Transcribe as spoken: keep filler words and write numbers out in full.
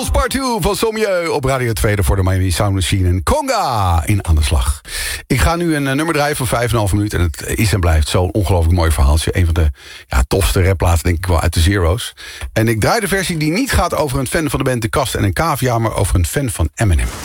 Part twee van Sommieu op Radio twee voor de Miami Sound Machine en Conga in Aan de Slag. Ik ga nu een uh, nummer draaien van vijf komma vijf minuut en het is en blijft zo'n ongelooflijk mooi verhaaltje. Een van de ja, tofste rapplaten denk ik wel uit de Zero's. En ik draai de versie die niet gaat over een fan van de band De Kast en een Cavia, maar over een fan van Eminem.